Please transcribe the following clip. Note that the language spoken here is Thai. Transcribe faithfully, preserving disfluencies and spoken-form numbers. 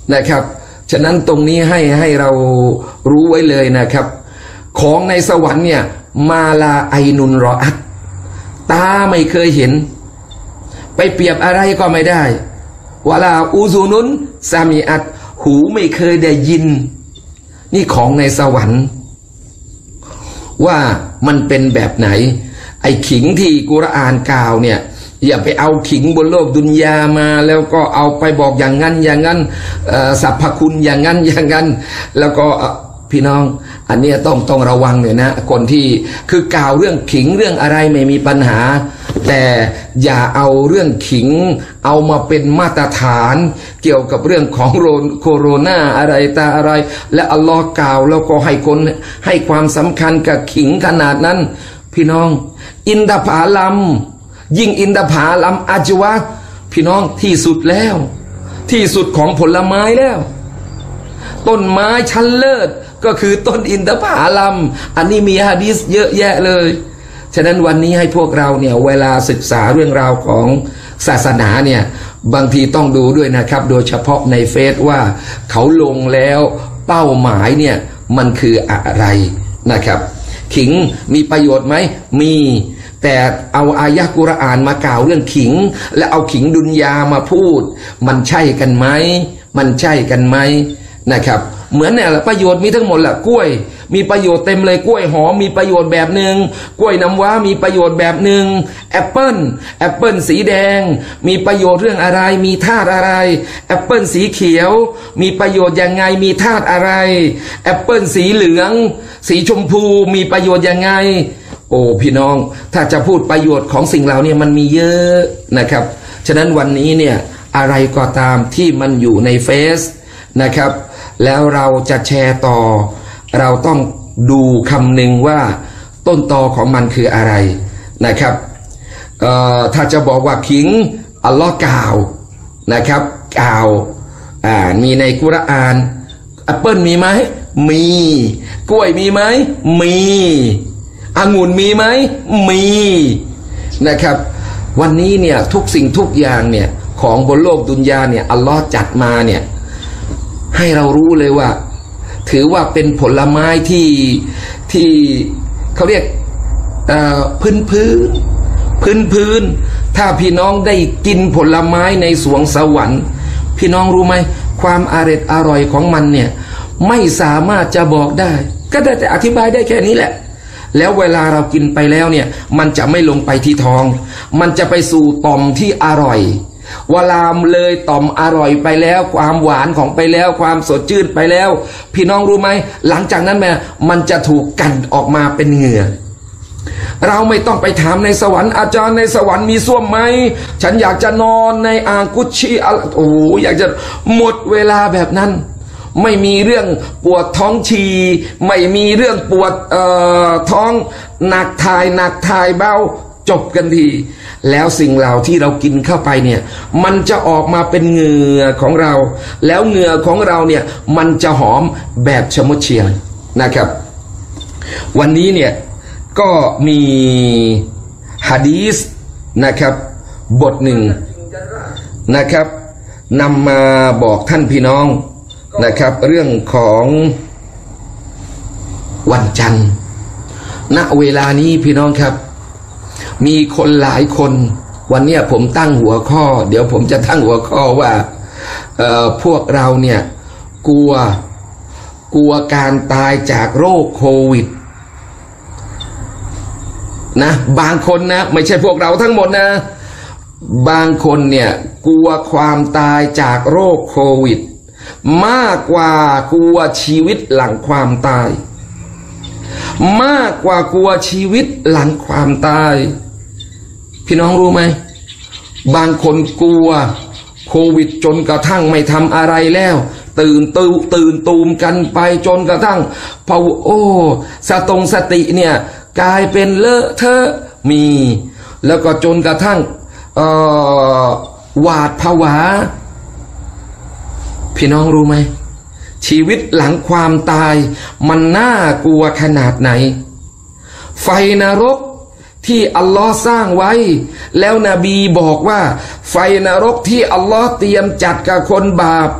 นะครับฉะนั้นตรงนี้ให้ให้เรารู้ไว้เลยนะครับของในสวรรค์เนี่ยมาลาไอนุนรออัตตาไม่เคยเห็นไปเปรียบอะไรก็ไม่ได้วลาอูซูนุนซามีอัตหูไม่เคยได้ยินนี่ของในสวรรค์ว่ามันเป็นแบบไหนไอ้ขิงที่กุรอานกล่าวเนี่ยอย่าไปเอาขิงบนโลกดุนยามาแล้วก็เอาไปบอกอย่างนั้นอย่างนั้นสรรพคุณอย่างนั้นอย่างนั้นแล้วก็พี่น้องอันนี้ต้องต้องระวังเลยนะคนที่คือกล่าวเรื่องขิงเรื่องอะไรไม่มีปัญหาแต่อย่าเอาเรื่องขิงเอามาเป็นมาตรฐานเกี่ยวกับเรื่องของโคโรนาอะไรตาอะไรและอัลลอฮ์กล่าวแล้วก็ให้คนให้ความสำคัญกับขิงขนาดนั้นพี่น้องอินทผลัมยิ่งอินทผลัมอาจวะพี่น้องที่สุดแล้วที่สุดของผลไม้แล้วต้นไม้ชั้นเลิศก็คือต้นอินทผลัมอันนี้มีหะดีษเยอะแยะเลยฉะนั้นวันนี้ให้พวกเราเนี่ยเวลาศึกษาเรื่องราวของศาสนาเนี่ยบางทีต้องดูด้วยนะครับโดยเฉพาะในเฟซว่าเขาลงแล้วเป้าหมายเนี่ยมันคืออะไรนะครับขิงมีประโยชน์ไหมมีแต่เอาอายะกุรอานมากล่าวเรื่องขิงและเอาขิงดุนยามาพูดมันใช่กันไหมมันใช่กันไหมนะครับเหมือนเนี่ยประโยชน์มีทั้งหมดแหละกล้วยมีประโยชน์เต็มเลยกล้วยหอมมีประโยชน์แบบหนึ่งกล้วยน้ำว้ามีประโยชน์แบบหนึ่งแอปเปิ้ลแอปเปิ้ลสีแดงมีประโยชน์เรื่องอะไรมีธาตุอะไรแอปเปิ้ลสีเขียวมีประโยชน์ยังไงมีธาตุอะไรแอปเปิ้ลสีเหลืองสีชมพูมีประโยชน์ยังไงโอ้พี่น้องถ้าจะพูดประโยชน์ของสิ่งเหล่านี้มันมีเยอะนะครับฉะนั้นวันนี้เนี่ยอะไรก็ตามที่มันอยู่ในเฟซนะครับแล้วเราจะแชร์ต่อเราต้องดูคำหนึ่งว่าต้นตอของมันคืออะไรนะครับถ้าจะบอกว่าขิงอัลลอฮ์กล่าวนะครับกล่าวอ่ามีในกุรอานแอปเปิลมีไหมมีกล้วยมีไหมมีองุ่นมีไหมมีนะครับวันนี้เนี่ยทุกสิ่งทุกอย่างเนี่ยของบนโลกดุนยาเนี่ยอัลลอฮ์จัดมาเนี่ยให้เรารู้เลยว่าถือว่าเป็นผลไม้ที่ที่เขาเรียกพื้นพื้นพื้นพื้นถ้าพี่น้องได้กินผลไม้ในสวงสวรรค์พี่น้องรู้ไหมความอร่อยอร่อยของมันเนี่ยไม่สามารถจะบอกได้ก็ได้แต่อธิบายได้แค่นี้แหละแล้วเวลาเรากินไปแล้วเนี่ยมันจะไม่ลงไปที่ท้องมันจะไปสู่ต่อมที่อร่อยเวลาเลยต่อมอร่อยไปแล้วความหวานของไปแล้วความสดชื่นไปแล้วพี่น้องรู้ไหมหลังจากนั้นแม่มันจะถูกกันออกมาเป็นเหงื่อเราไม่ต้องไปถามในสวรรค์อาจารย์ในสวรรค์มีส้วมไหมฉันอยากจะนอนในอ่างกุชชี่โอ้อยากจะหมดเวลาแบบนั้นไม่มีเรื่องปวดท้องฉี่ไม่มีเรื่องปวดเอ่อท้องหนักถ่ายหนักถ่ายเบาจบกันทีแล้วสิ่งเหล่าที่เรากินเข้าไปเนี่ยมันจะออกมาเป็นเหงื่อของเราแล้วเหงื่อของเราเนี่ยมันจะหอมแบบชะมดเชียงนะครับวันนี้เนี่ยก็มีหะดีษนะครับบทหนึ่งนะครับนำมาบอกท่านพี่น้องนะครับเรื่องของวันจันทร์ณเวลานี้พี่น้องครับมีคนหลายคนวันนี้ผมตั้งหัวข้อเดี๋ยวผมจะตั้งหัวข้อว่าเอ่อพวกเราเนี่ยกลัวกลัวการตายจากโรคโควิดนะบางคนนะไม่ใช่พวกเราทั้งหมดนะบางคนเนี่ยกลัวความตายจากโรคโควิดมากกว่ากลัวชีวิตหลังความตายมากกว่ากลัวชีวิตหลังความตายพี่น้องรู้ไหมบางคนกลัวโควิดจนกระทั่งไม่ทำอะไรแล้วตื่นตูตื่นตูมกันไปจนกระทั่งพอโอ้สตงสติเนี่ยกลายเป็นเลอะเทอะมีแล้วก็จนกระทั่งเอ่อหวาดผวาพี่น้องรู้ไหมชีวิตหลังความตายมันน่ากลัวขนาดไหนไฟนรกที่อัลลอฮ์สร้างไว้แล้วนบีบอกว่าไฟนรกที่อัลลอฮ์เตรียมจัดกับคนบาป